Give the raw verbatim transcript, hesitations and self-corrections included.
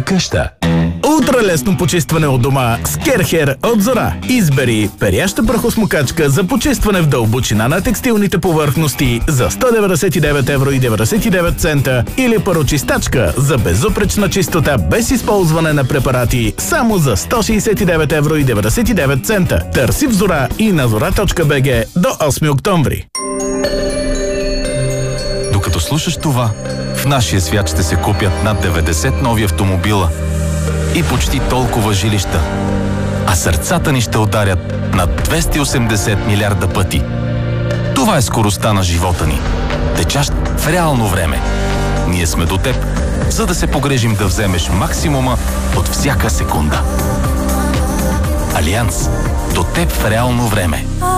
къща. Ултралесно почистване от дома с Керхер от Зора. Избери перяща прахосмокачка за почистване в дълбочина на текстилните повърхности за сто деветдесет и девет евро и деветдесет и девет цента или парочистачка за безупречна чистота без използване на препарати само за сто шейсет и девет евро и деветдесет и девет цента. Търси в Зора и на зора точка би джи до осми октомври. Докато слушаш това, в нашия свят ще се купят над деветдесет нови автомобила и почти толкова жилища, а сърцата ни ще ударят над двеста и осемдесет милиарда пъти. Това е скоростта на живота ни, течащ в реално време. Ние сме до теб, за да се погрежим да вземеш максимума от всяка секунда. Алианс. До теб в реално време.